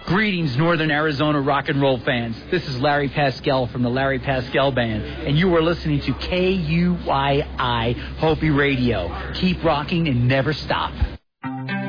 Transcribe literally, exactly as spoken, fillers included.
Greetings, Northern Arizona rock and roll fans. This is Larry Pascal from the Larry Pascal Band, and you are listening to K U Y I Hopi Radio. Keep rocking and never stop.